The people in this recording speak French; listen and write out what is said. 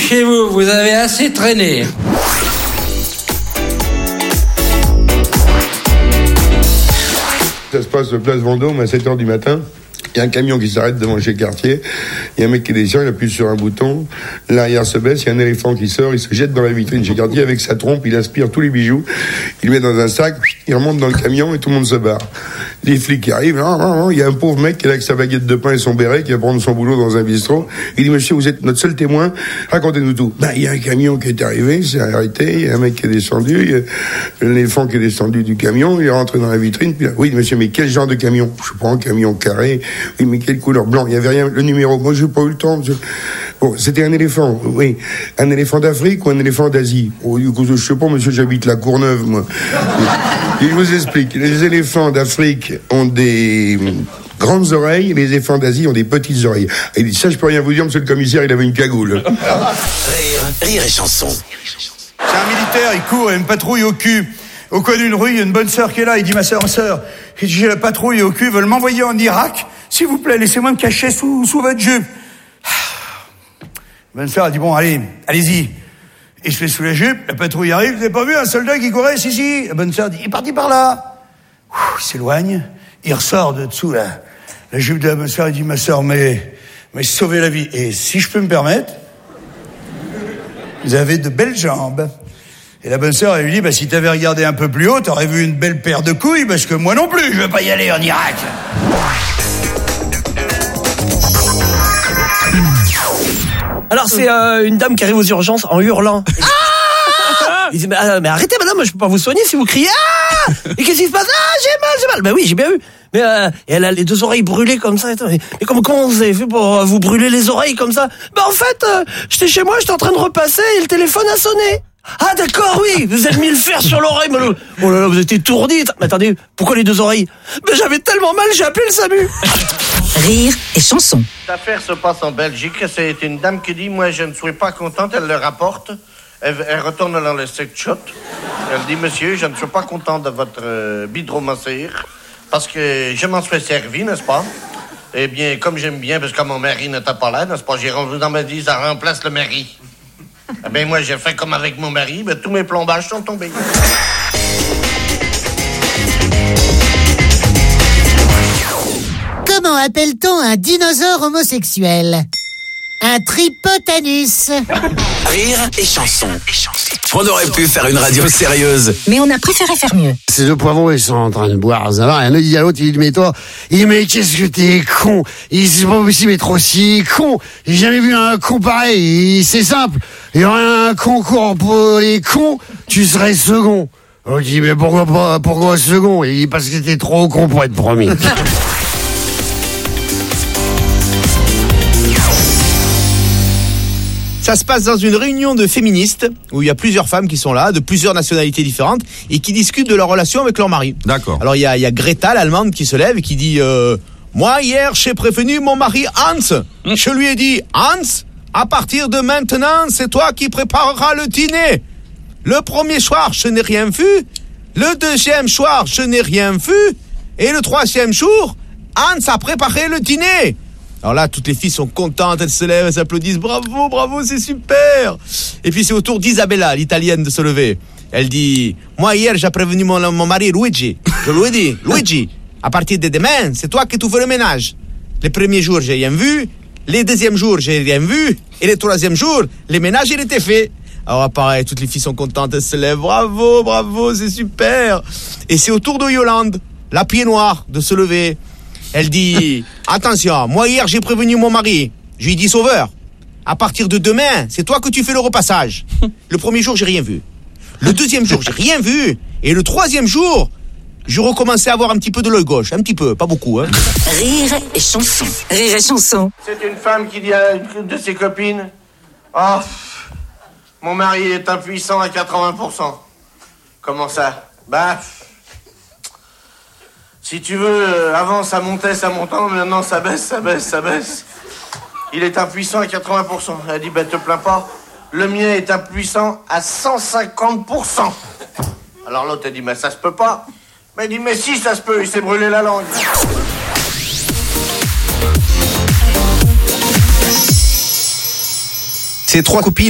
chez vous, vous avez assez traîné. Ça se passe place Vendôme à 7h du matin. Il y a un camion qui s'arrête devant chez Cartier. Il y a un mec qui descend, il appuie sur un bouton. L'arrière se baisse, il y a un éléphant qui sort, il se jette dans la vitrine chez Cartier avec sa trompe, il aspire tous les bijoux. Il le met dans un sac, il remonte dans le camion et tout le monde se barre. Les flics qui arrivent, il y a un pauvre mec qui est là avec sa baguette de pain et son béret qui va prendre son boulot dans un bistrot. Il dit, monsieur, vous êtes notre seul témoin, racontez-nous tout. Il y a un camion qui est arrivé, c'est arrêté, il y a un mec qui est descendu, il y a l'éléphant qui est descendu du camion, il est rentré dans la vitrine, puis là, oui, monsieur, mais quel genre de camion? Je prends un camion carré. Oui, mais quelle couleur? Blanc. Il n'y avait rien. Le numéro. Moi, j'ai pas eu le temps. Monsieur. Bon, c'était un éléphant. Oui. Un éléphant d'Afrique ou un éléphant d'Asie? Oh, du coup, je sais pas, monsieur, j'habite la Courneuve, moi. Et je vous explique. Les éléphants d'Afrique ont des grandes oreilles, les éléphants d'Asie ont des petites oreilles. Et il dit, ça, je peux rien vous dire, monsieur le commissaire, il avait une cagoule. Rire et chanson. C'est un militaire, il court, il y a une patrouille au cul. Au coin d'une rue, il y a une bonne sœur qui est là. Il dit, ma sœur, il dit, j'ai la patrouille au cul, ils veulent m'envoyer en Irak. S'il vous plaît, laissez-moi me cacher sous votre jupe. La bonne sœur a dit, bon, allez-y. Il se fait sous la jupe, la patrouille arrive, vous n'avez pas vu un soldat qui courait? Si. La bonne sœur dit, il est parti par là. Il s'éloigne, il ressort de dessous la jupe de la bonne sœur, il dit, ma sœur, mais sauvez la vie. Et si je peux me permettre, vous avez de belles jambes. Et la bonne sœur, elle lui dit, si t'avais regardé un peu plus haut, t'aurais vu une belle paire de couilles, parce que moi non plus, je veux pas y aller en Irak. Alors c'est une dame qui arrive aux urgences en hurlant. Il dit, mais arrêtez madame, je peux pas vous soigner si vous criez. Et qu'est-ce qui se passe? J'ai mal. Ben oui, j'ai bien vu. Mais et elle a les deux oreilles brûlées comme ça. Mais comment vous avez fait pour vous brûler les oreilles comme ça? En fait, j'étais chez moi, j'étais en train de repasser et le téléphone a sonné. Ah d'accord, oui, vous êtes mis le fer sur l'oreille. Oh là là, vous êtes étourdi. Mais attendez, pourquoi les deux oreilles? Mais j'avais tellement mal, j'ai appelé le SAMU. Rire et chanson. Cette affaire se passe en Belgique. C'est une dame qui dit, moi je ne suis pas contente, elle le rapporte. Elle retourne dans le sex shop. Elle dit, monsieur, je ne suis pas contente de votre bidromasseur parce que je m'en suis servi, n'est-ce pas? Eh bien, comme j'aime bien, parce que mon mari n'était pas là, n'est-ce pas? J'ai rendu dans ma vie, ça remplace le mari. Eh bien, moi, j'ai fait comme avec mon mari, tous mes plombages sont tombés. Comment appelle-t-on un dinosaure homosexuel? Un tripotanus. Rire et chanson. On aurait pu faire une radio sérieuse, mais on a préféré faire mieux. Ces deux poivrons, ils sont en train de boire, ça va. Il y en a qui dit à l'autre, il dit, mais toi, mais qu'est-ce que t'es con? Il dit, c'est pas possible d'être aussi con. J'ai jamais vu un con pareil. C'est simple. Il y aurait un concours pour les cons, tu serais second. On dit, mais pourquoi second? Il dit, parce que t'es trop con pour être premier. Ça se passe dans une réunion de féministes où il y a plusieurs femmes qui sont là, de plusieurs nationalités différentes et qui discutent de leur relation avec leur mari. D'accord. Alors il y a Greta, l'allemande, qui se lève et qui dit moi hier j'ai prévenu mon mari Hans. Je lui ai dit Hans, à partir de maintenant c'est toi qui prépareras le dîner. Le premier soir je n'ai rien vu, le deuxième soir je n'ai rien vu et le troisième jour Hans a préparé le dîner. Alors là, toutes les filles sont contentes, elles se lèvent, elles s'applaudissent, bravo, c'est super. Et puis c'est au tour d'Isabella, l'italienne, de se lever. Elle dit, moi hier j'ai prévenu mon mari Luigi. Je lui ai dit, Luigi, à partir de demain, c'est toi qui tu fais le ménage. Les premiers jours, j'ai rien vu. Les deuxièmes jours, j'ai rien vu. Et les troisième jours, les ménages, il était fait. Alors pareil, toutes les filles sont contentes, elles se lèvent, bravo, c'est super. Et c'est au tour de Yolande, la pied noire, de se lever. Elle dit, attention, moi hier j'ai prévenu mon mari. Je lui ai dit, sauveur, à partir de demain, c'est toi que tu fais le repassage. Le premier jour, j'ai rien vu. Le deuxième jour, j'ai rien vu. Et le troisième jour, je recommençais à avoir un petit peu de l'œil gauche. Un petit peu, pas beaucoup. Rire et chanson. Rire et chanson. C'est une femme qui dit à une de ses copines, oh, mon mari est impuissant à 80%. Comment ça? Si tu veux, avant ça montait, maintenant ça baisse. Il est impuissant à 80%. Elle dit, te plains pas, le mien est impuissant à 150%. Alors l'autre, elle dit, ça se peut pas. Mais il dit, mais si, ça se peut, il s'est brûlé la langue. Ces trois copines